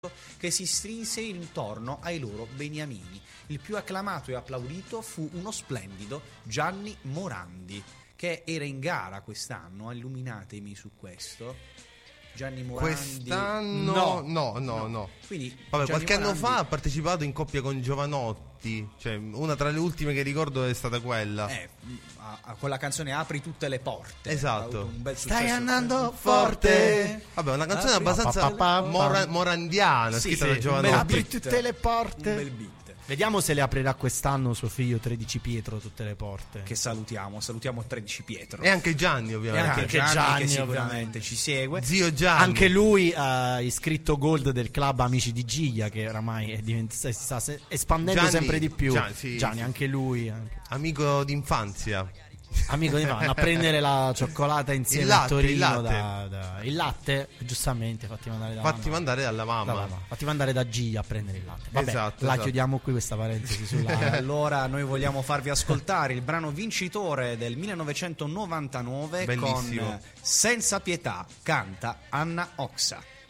che si strinse intorno ai loro beniamini. Il più acclamato e applaudito fu uno splendido Gianni Morandi, che era in gara quest'anno. Illuminatemi su questo. Gianni Morandi quest'anno no. Quindi vabbè, Gianni qualche anno Morandi fa ha partecipato in coppia con Giovanotti, cioè una tra le ultime che ricordo è stata quella. con la canzone Apri tutte le porte. Esatto. Ha avuto un bel Stai successo. andando forte. Vabbè, una canzone Apri- abbastanza morandiana, Sì, scritta sì, da un Giovanotti. bel Apri beat. tutte le porte. Un bel beat. Vediamo se le aprirà quest'anno suo figlio 13 Pietro tutte le porte. Che salutiamo 13 Pietro. E anche Gianni, E ovviamente. anche Gianni, Gianni, che sicuramente ovviamente. ci segue. Zio Gianni. Anche lui ha iscritto Gold del club Amici di Giglia, che oramai si sta espandendo Gianni, sempre di più. sì, Gianni, sì. anche lui. Amico d'infanzia. Amico di vanno a prendere la cioccolata insieme Il latte, a Torino. il latte. Il latte, giustamente, fatti mandare da Fatti mamma. mandare dalla mamma. Da mamma. Fatti mandare da Giglia a prendere il latte. Vabbè, Esatto, la esatto. chiudiamo qui questa parentesi sulla. Allora noi vogliamo farvi ascoltare il brano vincitore del 1999 Bellissimo. con Senza pietà, canta Anna Oxa.